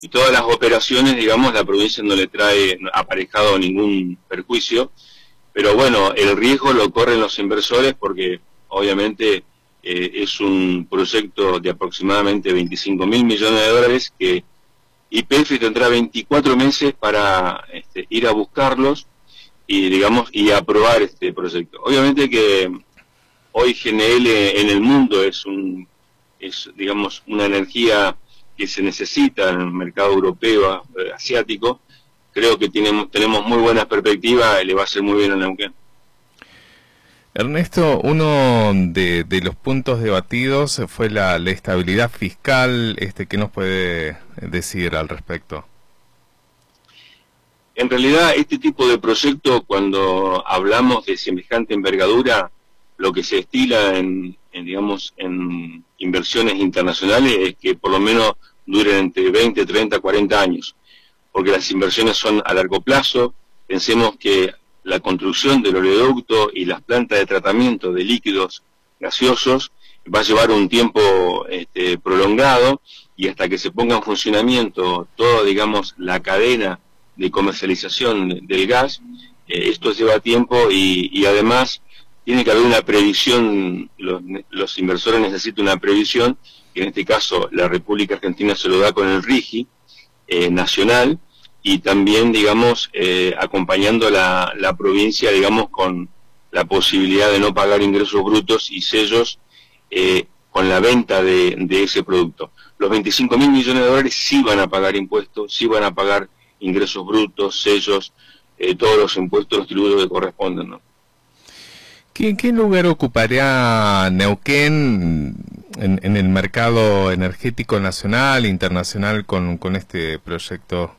y todas las operaciones, digamos, la provincia no le trae aparejado ningún perjuicio, pero bueno, el riesgo lo corren los inversores porque obviamente es un proyecto de aproximadamente 25.000 millones de dólares que YPF tendrá 24 meses para ir a buscarlos y, digamos, y aprobar este proyecto. Obviamente que hoy GNL en el mundo es digamos, una energía que se necesita en el mercado europeo, asiático. Creo que tenemos muy buenas perspectivas y le va a hacer muy bien a Neuquén. Ernesto, uno de los puntos debatidos fue la estabilidad fiscal. ¿Qué nos puede decir al respecto? En realidad, este tipo de proyecto, cuando hablamos de semejante envergadura, lo que se estila digamos, en inversiones internacionales es que por lo menos duren entre 20, 30, 40 años, porque las inversiones son a largo plazo. Pensemos que la construcción del oleoducto y las plantas de tratamiento de líquidos gaseosos va a llevar un tiempo prolongado, y hasta que se ponga en funcionamiento toda, digamos, la cadena de comercialización del gas, esto lleva tiempo y además tiene que haber una previsión. Los inversores necesitan una previsión, que en este caso la República Argentina se lo da con el RIGI nacional, y también, digamos, acompañando la provincia, digamos, con la posibilidad de no pagar ingresos brutos y sellos con la venta de ese producto. Los 25.000 millones de dólares sí van a pagar impuestos, sí van a pagar ingresos brutos, sellos, todos los impuestos, los tributos que corresponden, ¿no? ¿Qué lugar ocuparía Neuquén en el mercado energético nacional e internacional con este proyecto?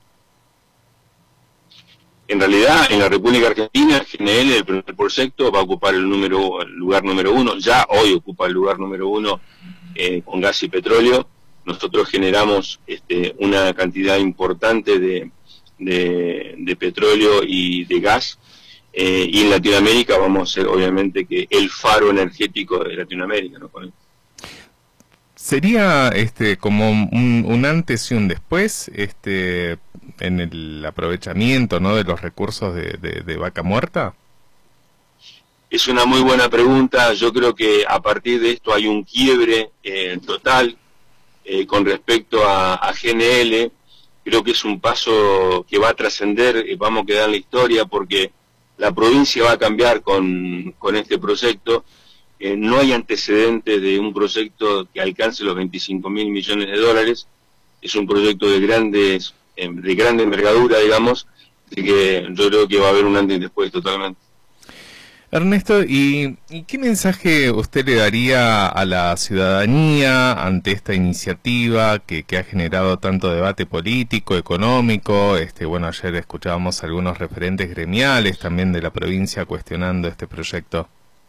En realidad, en la República Argentina, GNL, el primer proyecto, va a ocupar el lugar número 1, ya hoy ocupa el lugar número 1 con gas y petróleo. Nosotros generamos una cantidad importante de petróleo y de gas, y en Latinoamérica vamos a ser, obviamente, que el faro energético de Latinoamérica, ¿no? ¿Sería como un antes y un después en el aprovechamiento, ¿no?, de los recursos de Vaca Muerta? Es una muy buena pregunta. Yo creo que a partir de esto hay un quiebre total con respecto a GNL. Creo que es un paso que va a trascender, vamos a quedar en la historia, porque la provincia va a cambiar con este proyecto. No hay antecedentes de un proyecto que alcance los 25.000 millones de dólares. Es un proyecto de grande envergadura, digamos, así que yo creo que va a haber un antes y después totalmente. Ernesto, ¿y qué mensaje usted le daría a la ciudadanía ante esta iniciativa que ha generado tanto debate político, económico? Bueno, ayer escuchábamos a algunos referentes gremiales también de la provincia cuestionando este proyecto.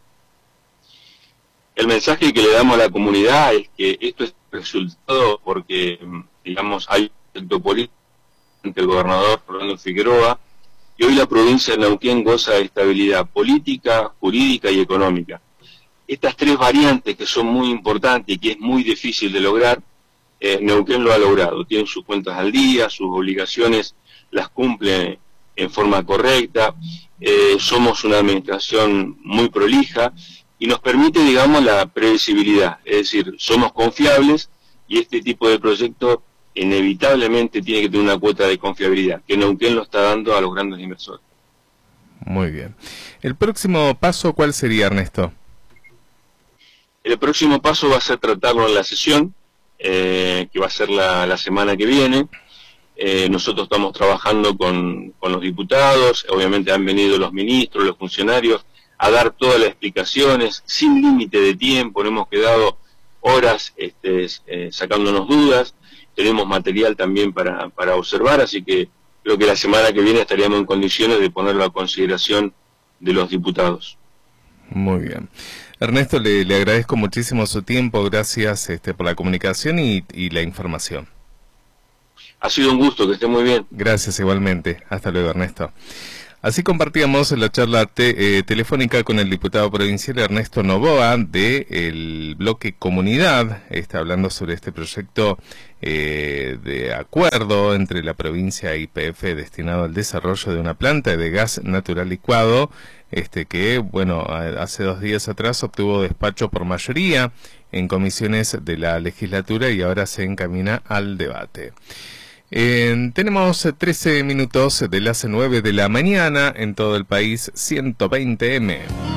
El mensaje que le damos a la comunidad es que esto es resultado porque, digamos, hay un proyecto político ante el gobernador Fernando Figueroa, y hoy la provincia de Neuquén goza de estabilidad política, jurídica y económica. Estas tres variantes que son muy importantes y que es muy difícil de lograr, Neuquén lo ha logrado. Tiene sus cuentas al día, sus obligaciones las cumple en forma correcta, somos una administración muy prolija y nos permite, digamos, la previsibilidad. Es decir, somos confiables, y este tipo de proyectos inevitablemente tiene que tener una cuota de confiabilidad, que Neuquén lo está dando a los grandes inversores. Muy bien. ¿El próximo paso cuál sería, Ernesto? El próximo paso va a ser tratarlo en la sesión, que va a ser la semana que viene. Nosotros estamos trabajando con los diputados, obviamente han venido los ministros, los funcionarios, a dar todas las explicaciones, sin límite de tiempo. Hemos quedado horas sacándonos dudas. Tenemos material también para observar, así que creo que la semana que viene estaríamos en condiciones de ponerlo a consideración de los diputados. Muy bien. Ernesto, le agradezco muchísimo su tiempo, gracias por la comunicación y la información. Ha sido un gusto, que esté muy bien. Gracias igualmente. Hasta luego, Ernesto. Así compartíamos la charla telefónica con el diputado provincial Ernesto Novoa del bloque Comunidad, hablando sobre este proyecto de acuerdo entre la provincia y YPF destinado al desarrollo de una planta de gas natural licuado, que, bueno, hace 2 días atrás obtuvo despacho por mayoría en comisiones de la legislatura y ahora se encamina al debate. Tenemos 13 minutos de las 9 de la mañana en todo el país, 120M.